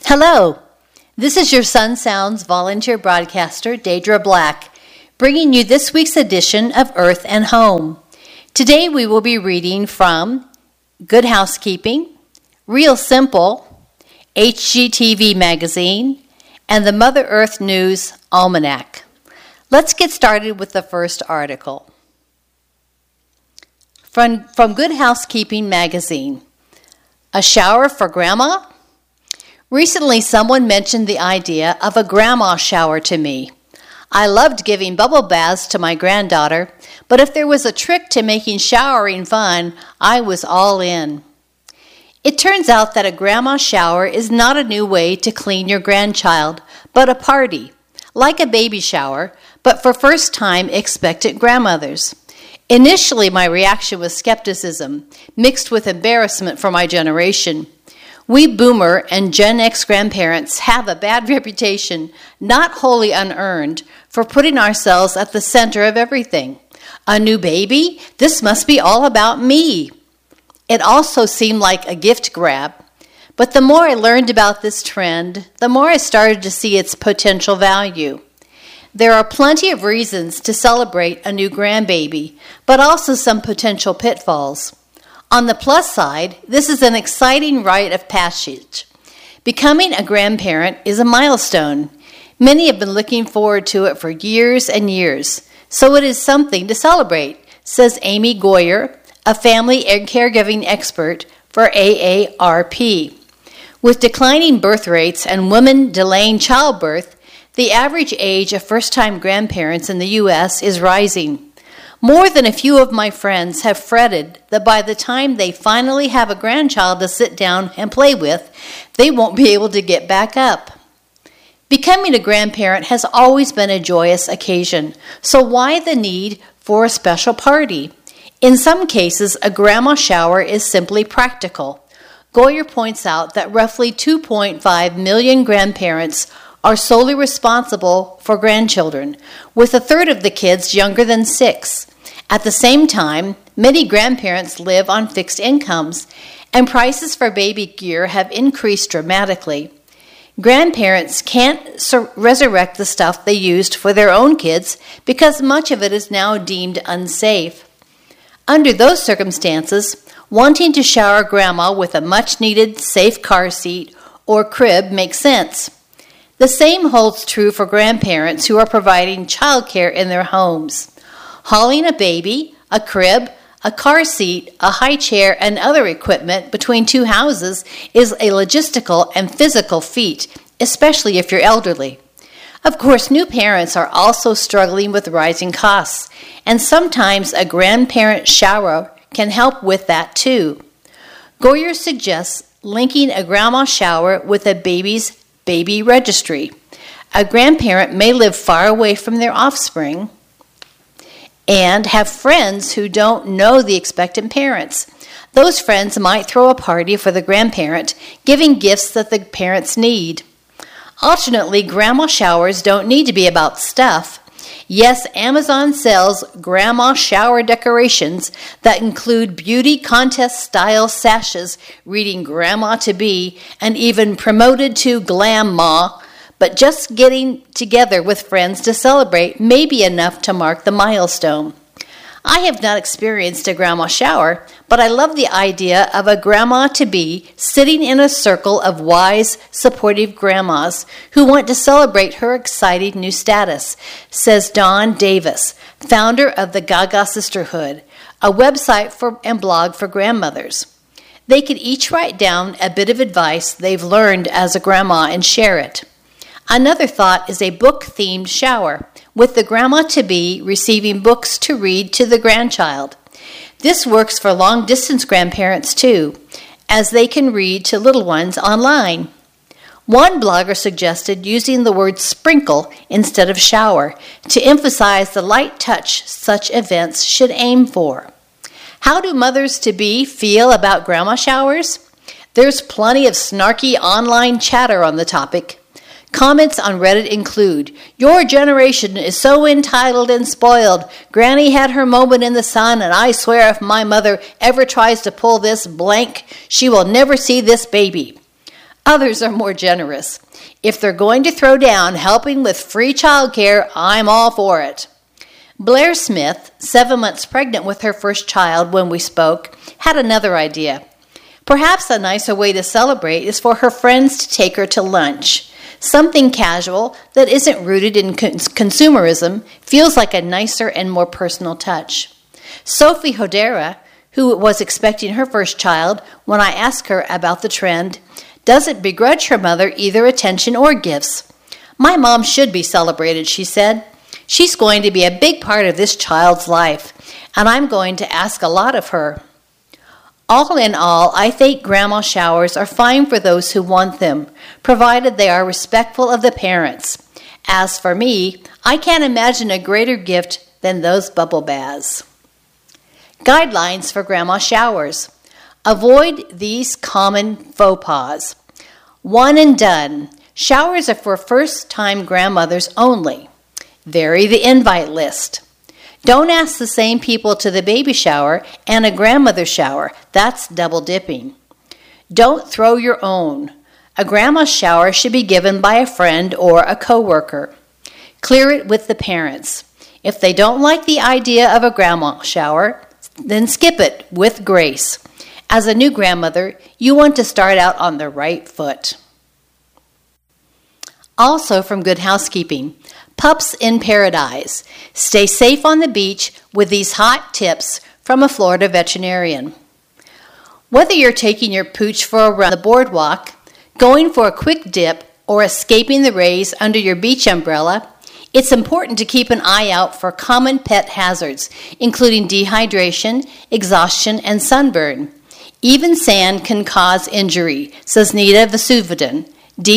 Hello, this is your Sun Sounds volunteer broadcaster, Deidre Black, bringing you this week's edition of Earth and Home. Today we will be reading from Good Housekeeping, Real Simple, HGTV Magazine, and the Mother Earth News Almanac. Let's get started with the first article. From Good Housekeeping Magazine, A Shower for Grandma? Recently, someone mentioned the idea of a grandma shower to me. I loved giving bubble baths to my granddaughter, but if there was a trick to making showering fun, I was all in. It turns out that a grandma shower is not a new way to clean your grandchild, but a party, like a baby shower, but for first-time expectant grandmothers. Initially, my reaction was skepticism, mixed with embarrassment for my generation. We Boomer and Gen X grandparents have a bad reputation, not wholly unearned, for putting ourselves at the center of everything. A new baby? This must be all about me. It also seemed like a gift grab. But the more I learned about this trend, the more I started to see its potential value. There are plenty of reasons to celebrate a new grandbaby, but also some potential pitfalls. On the plus side, this is an exciting rite of passage. Becoming a grandparent is a milestone. Many have been looking forward to it for years and years, so it is something to celebrate, says Amy Goyer, a family and caregiving expert for AARP. With declining birth rates and women delaying childbirth, the average age of first-time grandparents in the U.S. is rising. More than a few of my friends have fretted that by the time they finally have a grandchild to sit down and play with, they won't be able to get back up. Becoming a grandparent has always been a joyous occasion, so why the need for a special party? In some cases, a grandma shower is simply practical. Goyer points out that roughly 2.5 million grandparents are solely responsible for grandchildren, with a third of the kids younger than 6. At the same time, many grandparents live on fixed incomes, and prices for baby gear have increased dramatically. Grandparents can't resurrect the stuff they used for their own kids because much of it is now deemed unsafe. Under those circumstances, wanting to shower grandma with a much-needed safe car seat or crib makes sense. The same holds true for grandparents who are providing childcare in their homes. Hauling a baby, a crib, a car seat, a high chair, and other equipment between two houses is a logistical and physical feat, especially if you're elderly. Of course, new parents are also struggling with rising costs, and sometimes a grandparent shower can help with that too. Goyer suggests linking a grandma shower with a baby's baby registry. A grandparent may live far away from their offspring and have friends who don't know the expectant parents. Those friends might throw a party for the grandparent, giving gifts that the parents need. Alternately, grandma showers don't need to be about stuff. Yes, Amazon sells grandma shower decorations that include beauty contest-style sashes reading Grandma to Be and even promoted to Glam Ma, but just getting together with friends to celebrate may be enough to mark the milestone. I have not experienced a grandma shower, but I love the idea of a grandma-to-be sitting in a circle of wise, supportive grandmas who want to celebrate her exciting new status, says Dawn Davis, founder of the Gaga Sisterhood, a website and blog for grandmothers. They could each write down a bit of advice they've learned as a grandma and share it. Another thought is a book-themed shower, with the grandma-to-be receiving books to read to the grandchild. This works for long-distance grandparents too, as they can read to little ones online. One blogger suggested using the word sprinkle instead of shower to emphasize the light touch such events should aim for. How do mothers-to-be feel about grandma showers? There's plenty of snarky online chatter on the topic. Comments on Reddit include, "Your generation is so entitled and spoiled. Granny had her moment in the sun, and I swear if my mother ever tries to pull this blank, she will never see this baby." Others are more generous. If they're going to throw down helping with free childcare, I'm all for it. Blair Smith, 7 months pregnant with her first child when we spoke, had another idea. Perhaps a nicer way to celebrate is for her friends to take her to lunch. Something casual that isn't rooted in consumerism feels like a nicer and more personal touch. Sophie Hodera, who was expecting her first child, when I asked her about the trend, doesn't begrudge her mother either attention or gifts. My mom should be celebrated, she said. She's going to be a big part of this child's life, and I'm going to ask a lot of her. All in all, I think grandma showers are fine for those who want them, provided they are respectful of the parents. As for me, I can't imagine a greater gift than those bubble baths. Guidelines for grandma showers. Avoid these common faux pas. One and done. Showers are for first-time grandmothers only. Vary the invite list. Don't ask the same people to the baby shower and a grandmother shower. That's double dipping. Don't throw your own. A grandma shower should be given by a friend or a coworker. Clear it with the parents. If they don't like the idea of a grandma shower, then skip it with grace. As a new grandmother, you want to start out on the right foot. Also from Good Housekeeping, Pups in Paradise. Stay safe on the beach with these hot tips from a Florida veterinarian. Whether you're taking your pooch for a run on the boardwalk, going for a quick dip, or escaping the rays under your beach umbrella, it's important to keep an eye out for common pet hazards, including dehydration, exhaustion, and sunburn. Even sand can cause injury, says Nita Vasuvadin,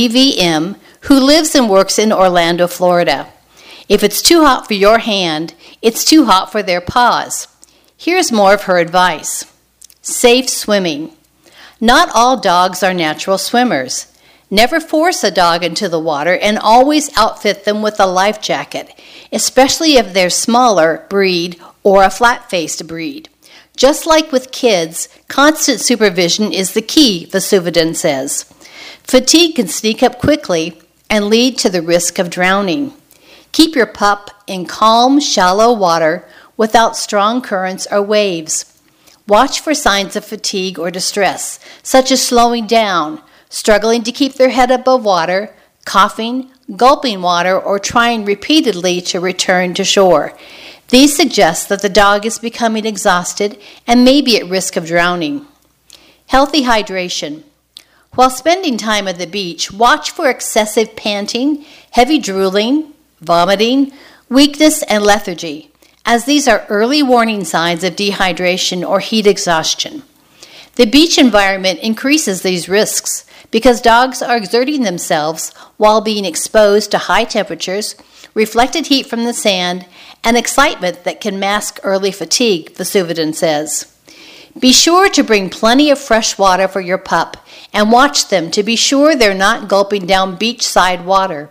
DVM, who lives and works in Orlando, Florida. If it's too hot for your hand, it's too hot for their paws. Here's more of her advice. Safe swimming. Not all dogs are natural swimmers. Never force a dog into the water and always outfit them with a life jacket, especially if they're smaller breed or a flat-faced breed. Just like with kids, constant supervision is the key, Vasuvadin says. Fatigue can sneak up quickly and lead to the risk of drowning. Keep your pup in calm, shallow water without strong currents or waves. Watch for signs of fatigue or distress, such as slowing down, struggling to keep their head above water, coughing, gulping water, or trying repeatedly to return to shore. These suggest that the dog is becoming exhausted and may be at risk of drowning. Healthy hydration. While spending time at the beach, watch for excessive panting, heavy drooling, vomiting, weakness, and lethargy, as these are early warning signs of dehydration or heat exhaustion. The beach environment increases these risks because dogs are exerting themselves while being exposed to high temperatures, reflected heat from the sand, and excitement that can mask early fatigue, Vasuvadin says. Be sure to bring plenty of fresh water for your pup and watch them to be sure they're not gulping down beachside water.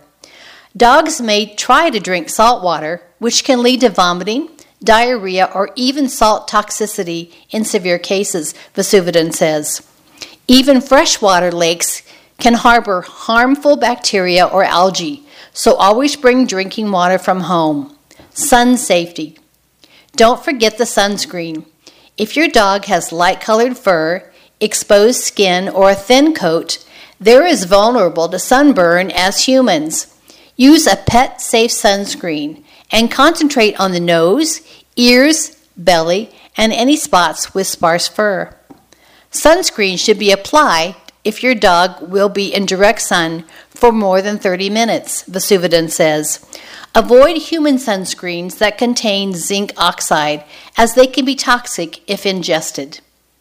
Dogs may try to drink salt water, which can lead to vomiting, diarrhea, or even salt toxicity in severe cases, Vasuvadin says. Even freshwater lakes can harbor harmful bacteria or algae, so always bring drinking water from home. Sun safety. Don't forget the sunscreen. If your dog has light-colored fur, exposed skin, or a thin coat, they're as vulnerable to sunburn as humans. Use a pet-safe sunscreen and concentrate on the nose, ears, belly, and any spots with sparse fur. Sunscreen should be applied if your dog will be in direct sun for more than 30 minutes, Vasuvadin says. Avoid human sunscreens that contain zinc oxide, as they can be toxic if ingested.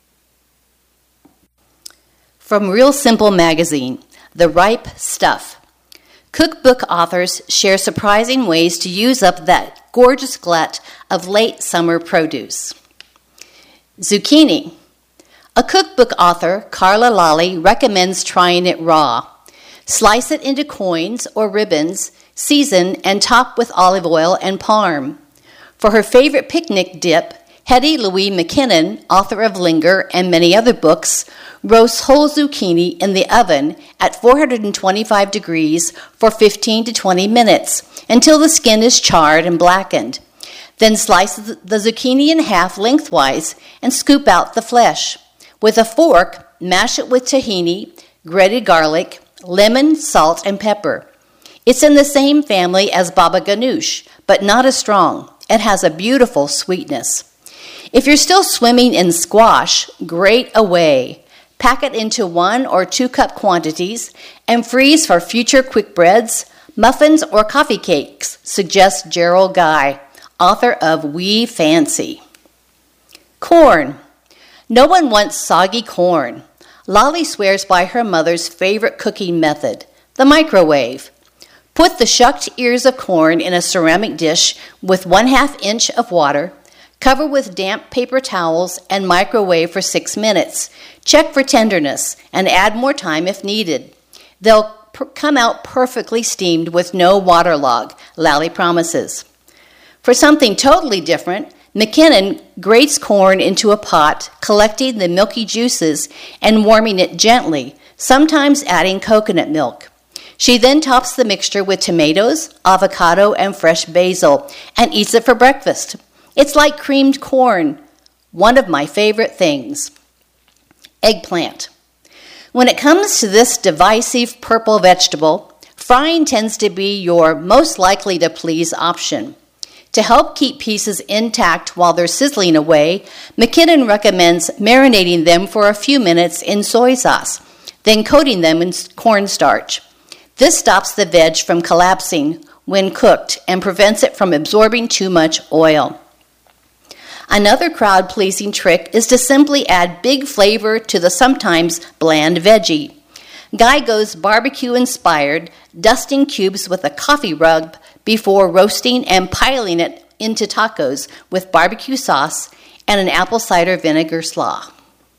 From Real Simple Magazine, The Ripe Stuff. Cookbook authors share surprising ways to use up that gorgeous glut of late summer produce. Zucchini. A cookbook author, Carla Lally, recommends trying it raw. Slice it into coins or ribbons, season, and top with olive oil and parm. For her favorite picnic dip, Hetty Louise McKinnon, author of Linger and many other books, Roast whole zucchini in the oven at 425 degrees for 15 to 20 minutes until the skin is charred and blackened. Then slice the zucchini in half lengthwise and scoop out the flesh. With a fork, mash it with tahini, grated garlic, lemon, salt, and pepper. It's in the same family as baba ganoush, but not as strong. It has a beautiful sweetness. If you're still swimming in squash, grate away. Pack it into 1 or 2 cup quantities and freeze for future quick breads, muffins, or coffee cakes, suggests Gerald Guy, author of We Fancy. Corn. No one wants soggy corn. Lolly swears by her mother's favorite cooking method, the microwave. Put the shucked ears of corn in a ceramic dish with 1/2 inch of water, cover with damp paper towels, and microwave for 6 minutes. Check for tenderness and add more time if needed. They'll come out perfectly steamed with no waterlog, Lally promises. For something totally different, McKinnon grates corn into a pot, collecting the milky juices and warming it gently, sometimes adding coconut milk. She then tops the mixture with tomatoes, avocado, and fresh basil, and eats it for breakfast. It's like creamed corn, one of my favorite things. Eggplant. When it comes to this divisive purple vegetable, frying tends to be your most likely to please option. To help keep pieces intact while they're sizzling away, McKinnon recommends marinating them for a few minutes in soy sauce, then coating them in cornstarch. This stops the veg from collapsing when cooked and prevents it from absorbing too much oil. Another crowd-pleasing trick is to simply add big flavor to the sometimes bland veggie. Guy goes barbecue-inspired, dusting cubes with a coffee rub before roasting and piling it into tacos with barbecue sauce and an apple cider vinegar slaw.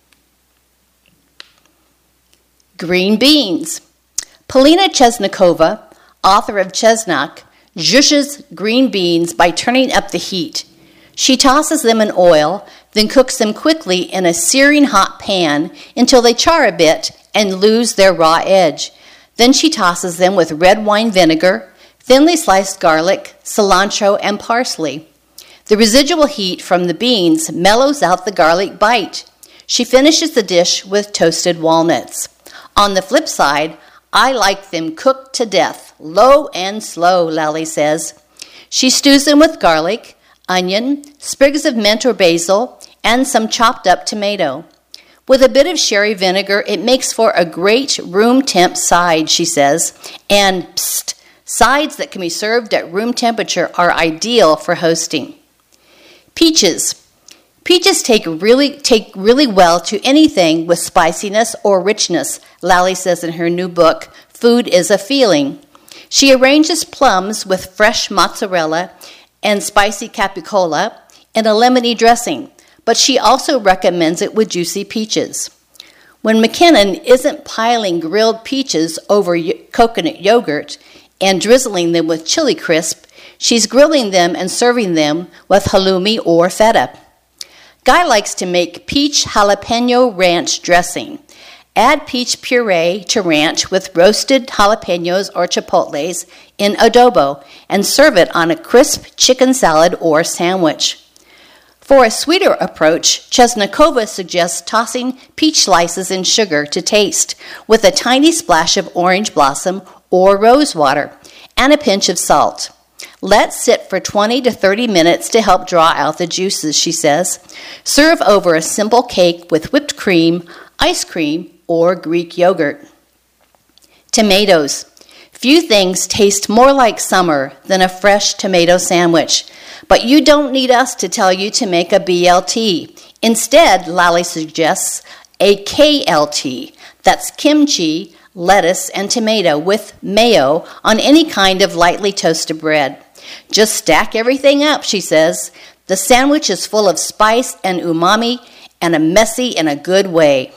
Green beans. Polina Chesnikova, author of Chesnak, zhushes green beans by turning up the heat. She tosses them in oil, then cooks them quickly in a searing hot pan until they char a bit and lose their raw edge. Then she tosses them with red wine vinegar, thinly sliced garlic, cilantro, and parsley. The residual heat from the beans mellows out the garlic bite. She finishes the dish with toasted walnuts. On the flip side, I like them cooked to death, low and slow, Lally says. She stews them with garlic, onion, sprigs of mint or basil, and some chopped up tomato. With a bit of sherry vinegar, it makes for a great room temp side, she says. And psst, sides that can be served at room temperature are ideal for hosting. Peaches. Peaches take really well to anything with spiciness or richness, Lally says in her new book, Food is a Feeling. She arranges plums with fresh mozzarella and spicy capicola in a lemony dressing, but she also recommends it with juicy peaches. When McKinnon isn't piling grilled peaches over coconut yogurt and drizzling them with chili crisp, she's grilling them and serving them with halloumi or feta. Guy likes to make peach jalapeno ranch dressing. Add peach puree to ranch with roasted jalapenos or chipotles in adobo and serve it on a crisp chicken salad or sandwich. For a sweeter approach, Chesnikova suggests tossing peach slices in sugar to taste with a tiny splash of orange blossom or rose water and a pinch of salt. Let sit for 20 to 30 minutes to help draw out the juices, she says. Serve over a simple cake with whipped cream, ice cream, or Greek yogurt. Tomatoes. Few things taste more like summer than a fresh tomato sandwich, but you don't need us to tell you to make a BLT. Instead, Lally suggests a KLT. That's kimchi, lettuce, and tomato with mayo on any kind of lightly toasted bread. Just stack everything up, she says. The sandwich is full of spice and umami and a messy in a good way.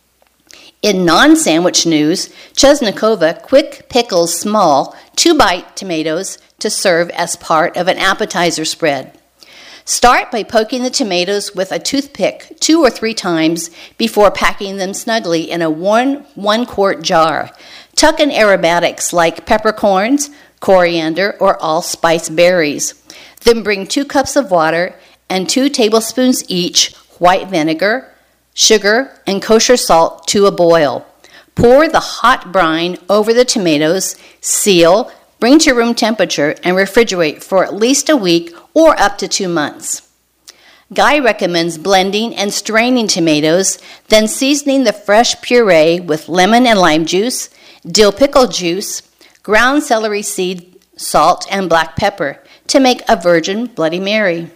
In non-sandwich news, Chesnikova quick pickles small 2-bite tomatoes to serve as part of an appetizer spread. Start by poking the tomatoes with a toothpick 2 or 3 times before packing them snugly in a 1-quart jar. Tuck in aromatics like peppercorns, coriander, or allspice berries. Then bring 2 cups of water and 2 tablespoons each white vinegar, sugar, and kosher salt to a boil. Pour the hot brine over the tomatoes, seal, bring to room temperature, and refrigerate for at least a week or up to 2 months. Guy recommends blending and straining tomatoes, then seasoning the fresh puree with lemon and lime juice, dill pickle juice, ground celery seed, salt, and black pepper to make a virgin Bloody Mary.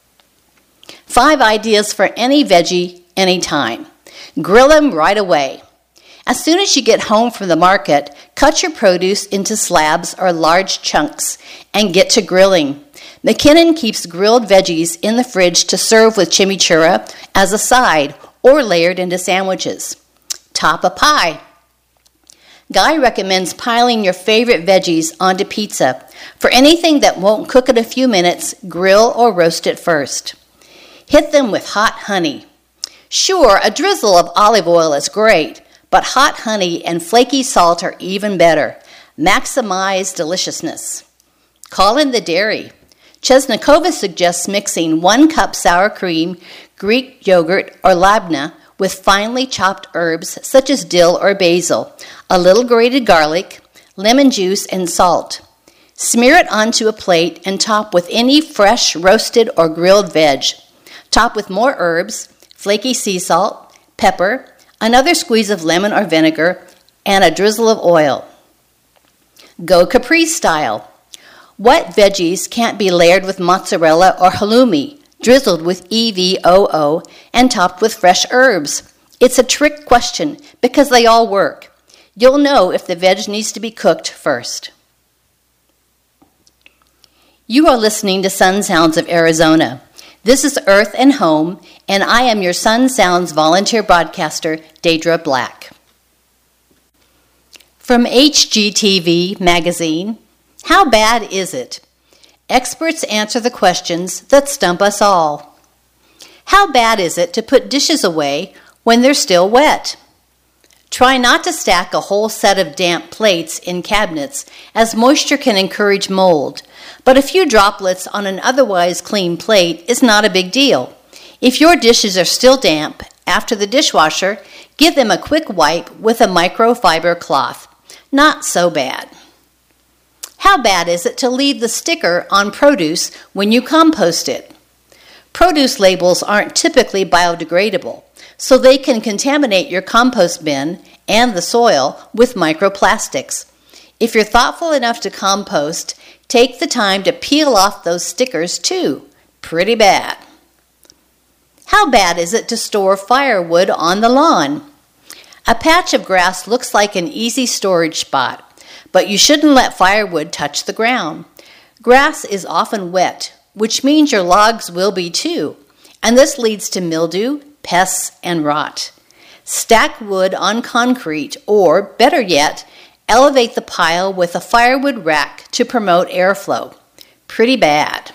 5 ideas for any veggie, anytime. Grill them right away. As soon as you get home from the market, cut your produce into slabs or large chunks and get to grilling. McKinnon keeps grilled veggies in the fridge to serve with chimichurri as a side or layered into sandwiches. Top a pie. Guy recommends piling your favorite veggies onto pizza. For anything that won't cook in a few minutes, grill or roast it first. Hit them with hot honey. Sure, a drizzle of olive oil is great, but hot honey and flaky salt are even better. Maximize deliciousness. Call in the dairy. Chesnikova suggests mixing 1 cup sour cream, Greek yogurt, or labna with finely chopped herbs such as dill or basil, a little grated garlic, lemon juice, and salt. Smear it onto a plate and top with any fresh roasted or grilled veg. Top with more herbs, flaky sea salt, pepper, another squeeze of lemon or vinegar, and a drizzle of oil. Go Caprese style. What veggies can't be layered with mozzarella or halloumi, drizzled with EVOO, and topped with fresh herbs? It's a trick question because they all work. You'll know if the veg needs to be cooked first. You are listening to Sun Sounds of Arizona. This is Earth and Home, and I am your Sun Sounds volunteer broadcaster, Deidre Black. From HGTV magazine, how bad is it? Experts answer the questions that stump us all. How bad is it to put dishes away when they're still wet? Try not to stack a whole set of damp plates in cabinets, as moisture can encourage mold. But a few droplets on an otherwise clean plate is not a big deal. If your dishes are still damp after the dishwasher, give them a quick wipe with a microfiber cloth. Not so bad. How bad is it to leave the sticker on produce when you compost it? Produce labels aren't typically biodegradable, so they can contaminate your compost bin and the soil with microplastics. If you're thoughtful enough to compost, take the time to peel off those stickers too. Pretty bad. How bad is it to store firewood on the lawn? A patch of grass looks like an easy storage spot, but you shouldn't let firewood touch the ground. Grass is often wet, which means your logs will be too, and this leads to mildew, pests, and rot. Stack wood on concrete, or better yet, elevate the pile with a firewood rack to promote airflow. Pretty bad.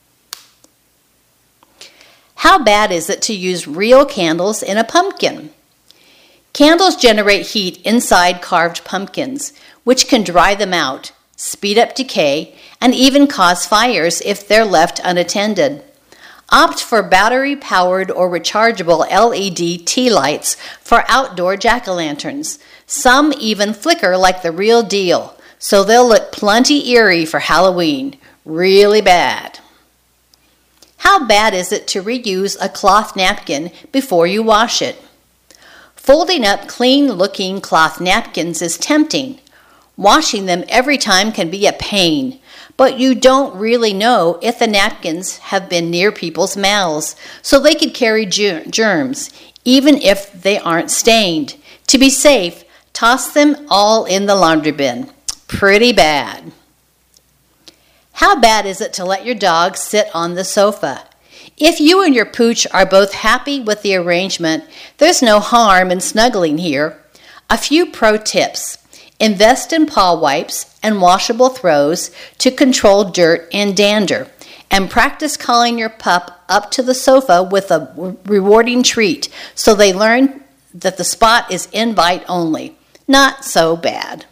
How bad is it to use real candles in a pumpkin? Candles generate heat inside carved pumpkins, which can dry them out, speed up decay, and even cause fires if they're left unattended. Opt for battery-powered or rechargeable LED tea lights for outdoor jack-o'-lanterns. Some even flicker like the real deal, so they'll look plenty eerie for Halloween. Really bad. How bad is it to reuse a cloth napkin before you wash it? Folding up clean-looking cloth napkins is tempting. Washing them every time can be a pain, but you don't really know if the napkins have been near people's mouths, so they could carry germs, even if they aren't stained. To be safe, toss them all in the laundry bin. Pretty bad. How bad is it to let your dog sit on the sofa? If you and your pooch are both happy with the arrangement, there's no harm in snuggling here. A few pro tips. Invest in paw wipes and washable throws to control dirt and dander, and practice calling your pup up to the sofa with a rewarding treat so they learn that the spot is invite only. Not so bad.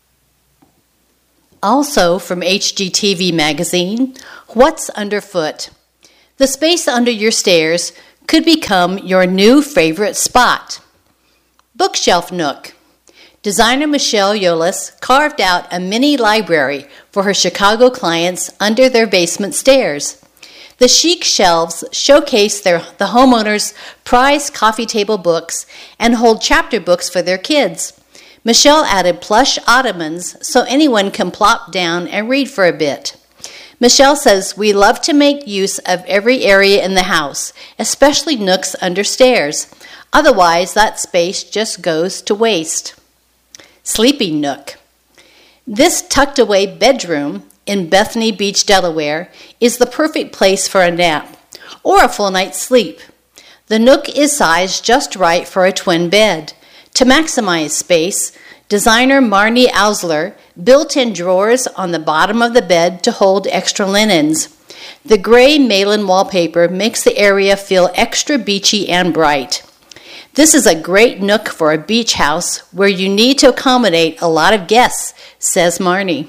Also from HGTV magazine, What's Underfoot? The space under your stairs could become your new favorite spot. Bookshelf nook. Designer Michelle Yolis carved out a mini library for her Chicago clients under their basement stairs. The chic shelves showcase the homeowners' prized coffee table books and hold chapter books for their kids. Michelle added plush ottomans so anyone can plop down and read for a bit. Michelle says, "We love to make use of every area in the house, especially nooks under stairs. Otherwise, that space just goes to waste." Sleeping nook. This tucked-away bedroom in Bethany Beach, Delaware, is the perfect place for a nap or a full night's sleep. The nook is sized just right for a twin bed. To maximize space, designer Marnie Ausler built in drawers on the bottom of the bed to hold extra linens. The gray Malin wallpaper makes the area feel extra beachy and bright. This is a great nook for a beach house where you need to accommodate a lot of guests, says Marnie.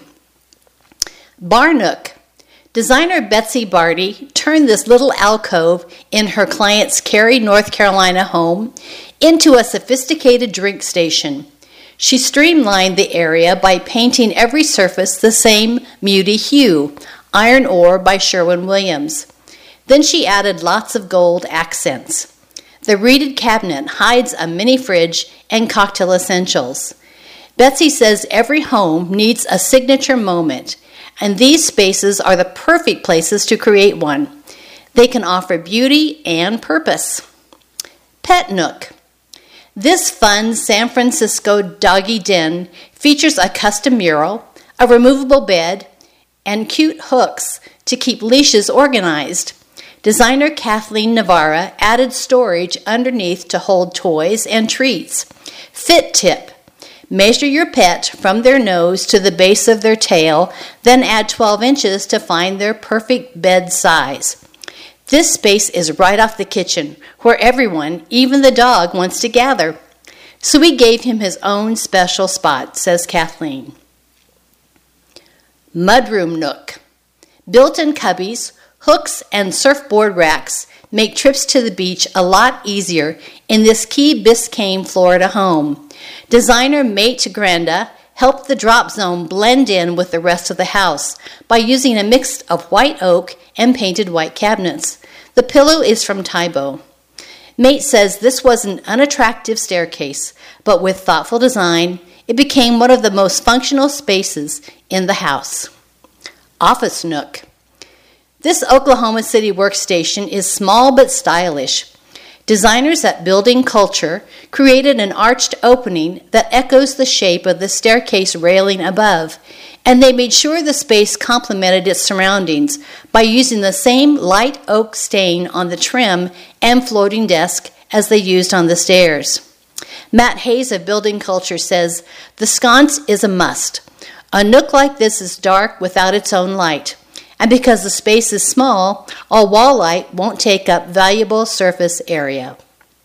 Bar nook. Designer Betsy Barty turned this little alcove in her client's Cary, North Carolina home into a sophisticated drink station. She streamlined the area by painting every surface the same muty hue, iron ore by Sherwin-Williams. Then she added lots of gold accents. The reeded cabinet hides a mini fridge and cocktail essentials. Betsy says every home needs a signature moment, and these spaces are the perfect places to create one. They can offer beauty and purpose. Pet nook. This fun San Francisco doggy den features a custom mural, a removable bed, and cute hooks to keep leashes organized. Designer Kathleen Navarra added storage underneath to hold toys and treats. Fit tip. Measure your pet from their nose to the base of their tail, then add 12 inches to find their perfect bed size. This space is right off the kitchen, where everyone, even the dog, wants to gather. So we gave him his own special spot, says Kathleen. Mudroom nook. Built-in cubbies, hooks, and surfboard racks make trips to the beach a lot easier in this Key Biscayne, Florida home. Designer Mate Granda helped the drop zone blend in with the rest of the house by using a mix of white oak and painted white cabinets. The pillow is from Tybo. Mate says this was an unattractive staircase, but with thoughtful design, it became one of the most functional spaces in the house. Office nook. This Oklahoma City workstation is small but stylish. Designers at Building Culture created an arched opening that echoes the shape of the staircase railing above, and they made sure the space complemented its surroundings by using the same light oak stain on the trim and floating desk as they used on the stairs. Matt Hayes of Building Culture says, "The sconce is a must. A nook like this is dark without its own light. And because the space is small, all wall light won't take up valuable surface area."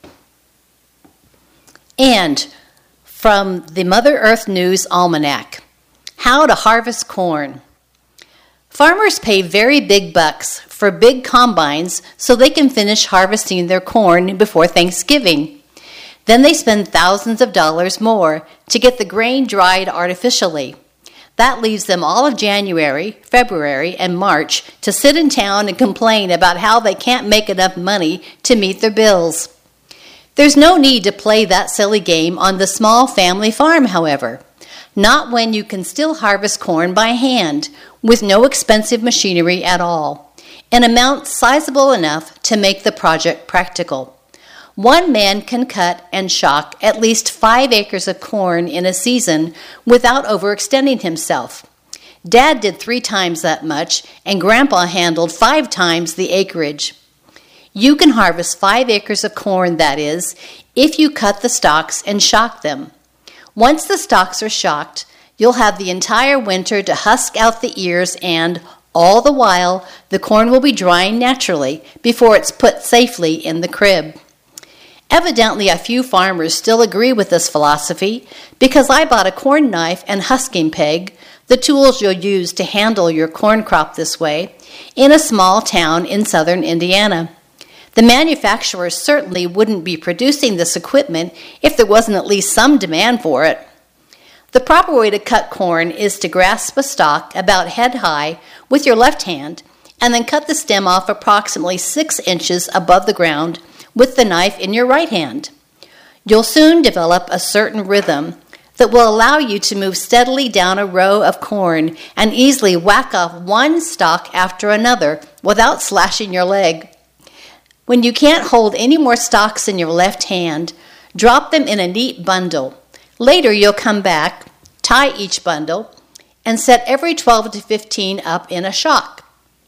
And from the Mother Earth News Almanac, how to harvest corn. Farmers pay very big bucks for big combines so they can finish harvesting their corn before Thanksgiving. Then they spend thousands of dollars more to get the grain dried artificially. That leaves them all of January, February, and March to sit in town and complain about how they can't make enough money to meet their bills. There's no need to play that silly game on the small family farm, however. Not when you can still harvest corn by hand with no expensive machinery at all, an amount sizable enough to make the project practical. One man can cut and shock at least 5 acres of corn in a season without overextending himself. Dad did 3 times that much, and Grandpa handled 5 times the acreage. You can harvest 5 acres of corn, that is, if you cut the stalks and shock them. Once the stalks are shocked, you'll have the entire winter to husk out the ears and All the while, the corn will be drying naturally before it's put safely in the crib. Evidently, a few farmers still agree with this philosophy because I bought a corn knife and husking peg, the tools you'll use to handle your corn crop this way, in a small town in southern Indiana. The manufacturers certainly wouldn't be producing this equipment if there wasn't at least some demand for it. The proper way to cut corn is to grasp a stalk about head high with your left hand and then cut the stem off approximately 6 inches above the ground with the knife in your right hand. You'll soon develop a certain rhythm that will allow you to move steadily down a row of corn and easily whack off one stalk after another without slashing your leg. When you can't hold any more stalks in your left hand, drop them in a neat bundle. Later you'll come back, tie each bundle, and set every 12 to 15 up in a shock.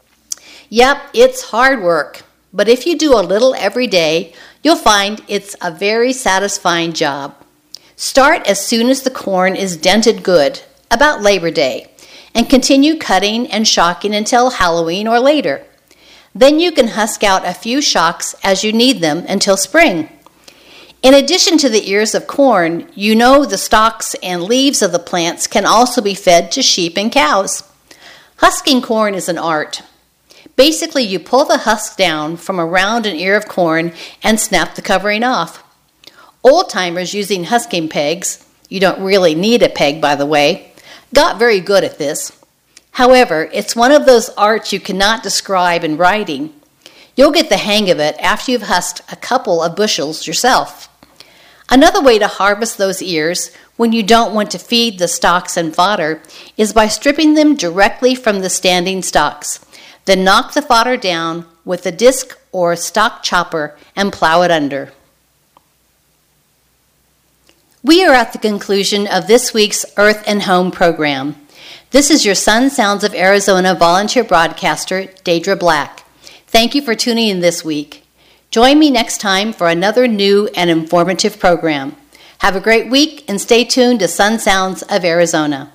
Yep, it's hard work, but if you do a little every day, you'll find it's a very satisfying job. Start as soon as the corn is dented good, about Labor Day, and continue cutting and shocking until Halloween or later. Then you can husk out a few shocks as you need them until spring. In addition to the ears of corn, you know the stalks and leaves of the plants can also be fed to sheep and cows. Husking corn is an art. Basically, you pull the husk down from around an ear of corn and snap the covering off. Old-timers using husking pegs, you don't really need a peg by the way, got very good at this. However, it's one of those arts you cannot describe in writing. You'll get the hang of it after you've husked a couple of bushels yourself. Another way to harvest those ears when you don't want to feed the stalks and fodder is by stripping them directly from the standing stalks. Then knock the fodder down with a disc or stalk chopper and plow it under. We are at the conclusion of this week's Earth and Home program. This is your Sun Sounds of Arizona volunteer broadcaster, Deidre Black. Thank you for tuning in this week. Join me next time for another new and informative program. Have a great week and stay tuned to Sun Sounds of Arizona.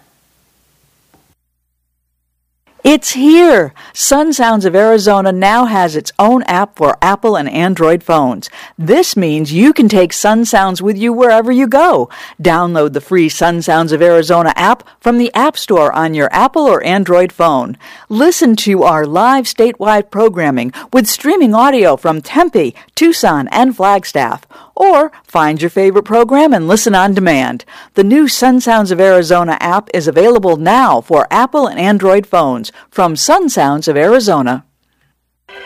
It's here! Sun Sounds of Arizona now has its own app for Apple and Android phones. This means you can take Sun Sounds with you wherever you go. Download the free Sun Sounds of Arizona app from the App Store on your Apple or Android phone. Listen to our live statewide programming with streaming audio from Tempe, Tucson, and Flagstaff. Or find your favorite program and listen on demand. The new Sun Sounds of Arizona app is available now for Apple and Android phones from Sun Sounds of Arizona.